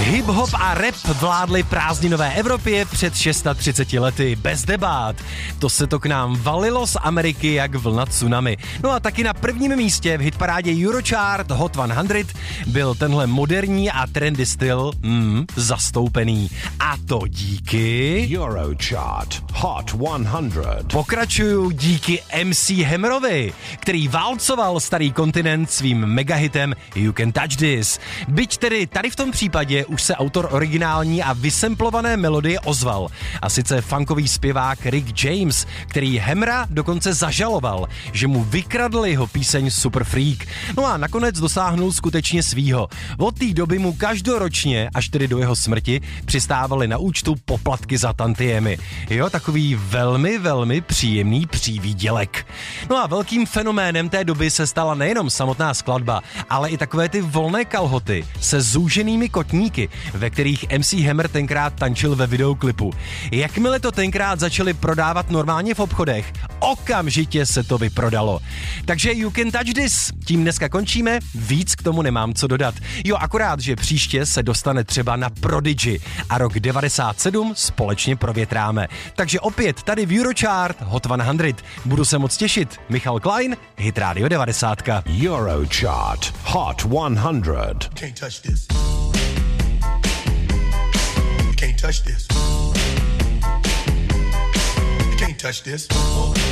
Hip-hop a rap vládly prázdninové Evropě před 630 lety, bez debát. To se to k nám valilo z Ameriky jak vlna tsunami. No a taky na prvním místě v hitparádě Eurochart Hot 100 byl tenhle moderní a trendy styl zastoupený. A to díky... Eurochart Hot 100. Pokračuju díky MC Hammerovi, který válcoval starý kontinent svým megahitem You Can Touch This. Byť tedy tady v tom případě už se autor originální a vysemplované melodie ozval. A sice funkový zpěvák Rick James, který Hammera dokonce zažaloval, že mu vykradl jeho píseň Super Freak. No a nakonec dosáhnul skutečně svýho. Od té doby mu každoročně, až tedy do jeho smrti, přistávaly na účtu poplatky za tantiemy. Jo, takový velmi, velmi příjemný přívídělek. No a velkým fenoménem té doby se stala nejenom samotná skladba, ale i takové ty volné kalhoty se zúženými kotníky, ve kterých MC Hammer tenkrát tančil ve videoklipu. Jakmile to tenkrát začali prodávat normálně v obchodech, okamžitě se to vyprodalo. Takže You Can Touch This. Tím dneska končíme, víc k tomu nemám co dodat. Jo, akorát, že příště se dostane třeba na Prodigy a rok 97 společně provětráme. Takže opět tady v Eurochart Hot 100. Budu se moc těšit. Michal Klein, Hit Radio 90. Eurochart Hot 100. Can't touch this. You can't touch this. You can't touch this.